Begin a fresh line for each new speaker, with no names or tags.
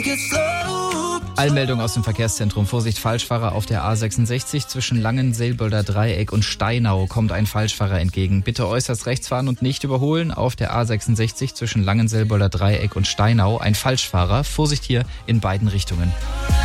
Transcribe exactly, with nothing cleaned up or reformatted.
Allmeldung aus dem Verkehrszentrum. Vorsicht, Falschfahrer auf der A sechsundsechzig zwischen Langenselbolder Dreieck und Steinau kommt ein Falschfahrer entgegen. Bitte äußerst rechts fahren und nicht überholen. Auf der A sechsundsechzig zwischen Langenselbolder Dreieck und Steinau ein Falschfahrer. Vorsicht hier in beiden Richtungen.